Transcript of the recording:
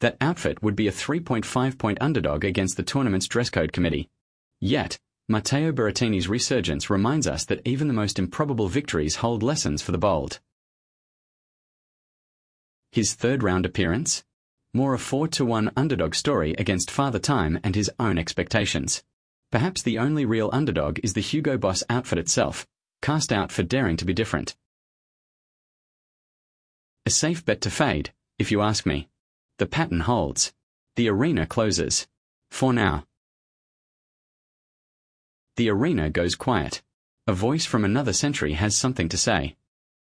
That outfit would be a 3.5-point underdog against the tournament's dress code committee. Yet, Matteo Berrettini's resurgence reminds us that even the most improbable victories hold lessons for the bold. His third-round appearance? More a 4-1 underdog story against Father Time and his own expectations. Perhaps the only real underdog is the Hugo Boss outfit itself, cast out for daring to be different. A safe bet to fade, if you ask me. The pattern holds. The arena closes. For now. The arena goes quiet. A voice from another century has something to say.